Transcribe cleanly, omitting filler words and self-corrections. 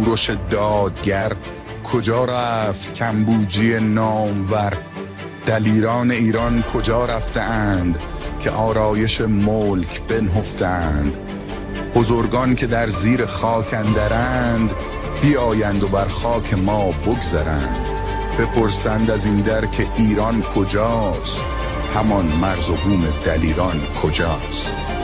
کوروش دادگر؟ کجا رفت کمبوجی نامور؟ دلیران ایران کجا رفتند که آرایش ملک بنهفتند؟ بزرگان که در زیر خاک اندرند، بیایند و بر خاک ما بگذرند. بپرسند از این در که ایران کجاست، همان مرز و بوم دلیران کجاست؟